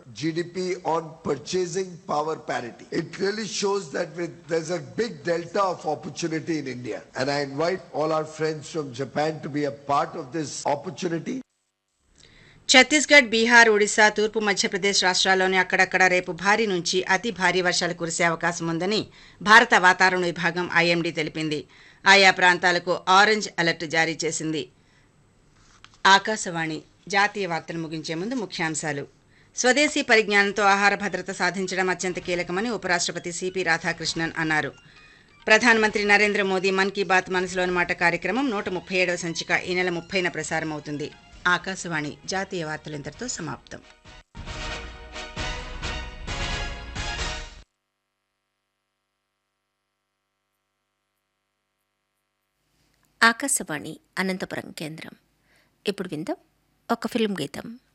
GDP on purchasing power parity. It really shows that there's a big delta of opportunity in India. And I invite all our friends from Japan to be a part of this opportunity. Chhattisgarh, Bihar, Odisha, తూర్పు మధ్యప్రదేశ్ రాష్ట్రాల్లోని అక్కడక్కడ రేపు భారీ నుంచి అతి భారీ వర్షాలు కురిసే అవకాశం ఉందని భారత వాతావరణ విభాగం ఐఎండీ తెలిపింది. ఆయా ప్రాంతాలకు ఆరెంజ్ అలర్ట్ జారీ చేసింది. ఆకాశవాణి జాతీయ వార్తలు ముగించే ముందు ముఖ్యాంశాలు. స్వదేశీ పరిజ్ఞానంతో ఆహార భద్రత సాధించడం అత్యంత కీలకమని ఉపరాష్ట్రపతి సిపి రాధాకృష్ణన్ అన్నారు. ప్రధానమంత్రి నరేంద్ర మోదీ మన్ కీ బాత్ మనసులోని మాట కార్యక్రమం 137వ సంచిక ఈ నెల 30న ప్రసారమవుతుంది. ఆకాశవాణి జాతీయ వార్తలు ఇంతటితో సమాప్తం. ఆకాశవాణి అనంతపురం కేంద్రం. ఇప్పుడు విందాం ఒక ఫిల్మ్ గీతం.